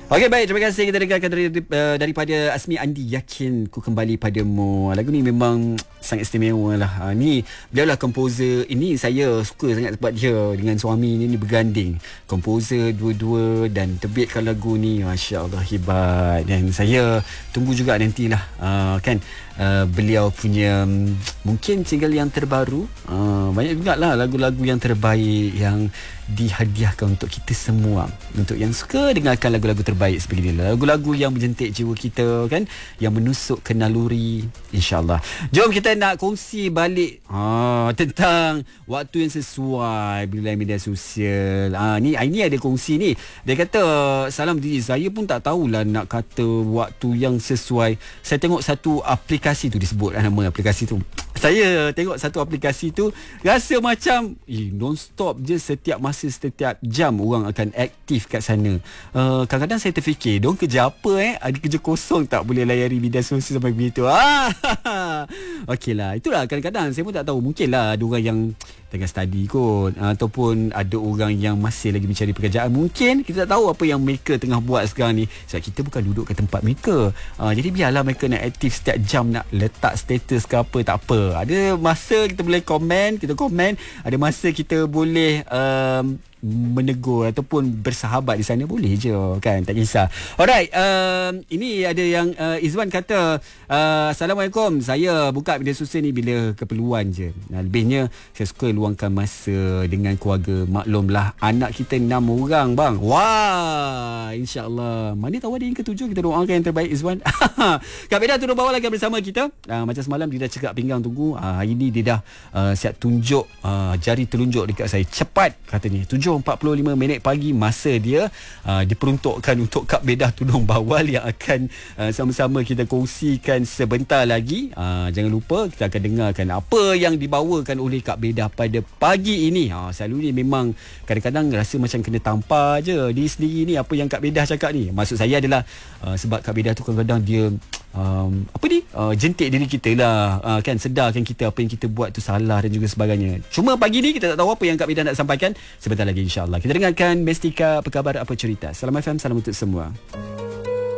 Okey, baik, terima kasih kita dengarkan daripada Asmi Andi, Yakin Ku Kembali Padamu. Lagu ni memang sangat istimewa lah. Ni beliau lah komposer. Ini saya suka sangat sebab dia dengan suami ni berganding, komposer dua-dua dan terbitkan lagu ni. Masya Allah, hebat. Dan saya tunggu juga nantilah kan beliau punya mungkin single yang terbaru. Banyak juga lah lagu-lagu yang terbaik yang dihadiahkan untuk kita semua, untuk yang suka dengarkan lagu-lagu terbaik seperti ini, lagu-lagu yang menjentik jiwa kita kan, yang menusuk ke naluri, insyaAllah. Jom kita nak kongsi balik tentang waktu yang sesuai bila media sosial. Ni ada kongsi ni. Dia kata, salam diri, saya pun tak tahulah nak kata waktu yang sesuai. Saya tengok satu aplikasi tu, disebut nama aplikasi tu. Saya tengok satu aplikasi tu, rasa macam non-stop je, setiap masa, setiap jam orang akan aktif kat sana. Kadang-kadang saya terfikir, diorang kerja apa Ada kerja kosong tak boleh layari media sosial sampai begitu? Okeylah, itulah kadang-kadang saya pun tak tahu. Mungkinlah ada orang yang tengah study kot, ataupun ada orang yang masih lagi mencari pekerjaan. Mungkin kita tak tahu apa yang mereka tengah buat sekarang ni, sebab kita bukan duduk kat tempat mereka. Jadi biarlah mereka nak aktif setiap jam, nak letak status ke apa, tak apa. Ada masa kita boleh komen, ada masa kita boleh menegur ataupun bersahabat di sana, boleh je kan, tak kisah. Alright, ini ada yang Izwan kata, Assalamualaikum, saya buka media sosial ni bila keperluan je. Lebihnya saya suka luangkan masa dengan keluarga. Maklumlah anak kita 6 orang bang. Wah, insyaAllah, mana tahu ada yang ke-7. Kita doakan yang terbaik, Izwan. Kak Beda turun bawah lagi bersama kita. Macam semalam dia dah cakap pinggang tunggu, hari ni dia dah siap tunjuk jari telunjuk dekat saya. Cepat katanya, 7.45 pagi masa dia diperuntukkan untuk Kak Bedah Tudung Bawal yang akan sama-sama kita kongsikan sebentar lagi. Jangan lupa kita akan dengarkan apa yang dibawakan oleh Kak Bedah pada pagi ini. Selalu ni memang kadang-kadang rasa macam kena tampar je diri sendiri ni, apa yang Kak Bedah cakap ni. Maksud saya adalah sebab Kak Bedah tu kadang-kadang dia jentik diri kita lah, kan, sedarkan kita apa yang kita buat tu salah dan juga sebagainya. Cuma pagi ni kita tak tahu apa yang Kak Bedah nak sampaikan. Sebentar lagi insyaAllah kita dengarkan Mestika, apa khabar, apa cerita. Salam FM, salam untuk semua.